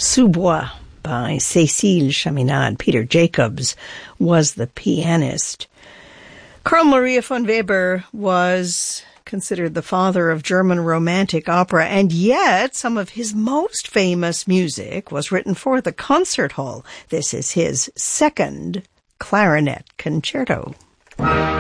Sous-Bois by Cécile Chaminade. Peter Jacobs was the pianist. Carl Maria von Weber was considered the father of German Romantic opera, and yet some of his most famous music was written for the concert hall. This is his second clarinet concerto.